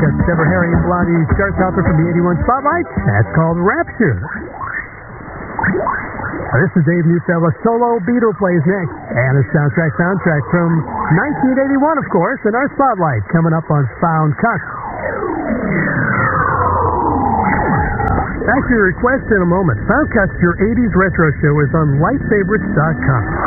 That's Deborah Harry and Blondie's chart topper from the 81 Spotlight. That's called Rapture. This is Dave Neufeld. A solo Beatle plays next. And a soundtrack from 1981, of course, and our Spotlight coming up on Found Cut. Back to your request in a moment. Found Cuts, your 80s retro show, is on lightfavorites.com.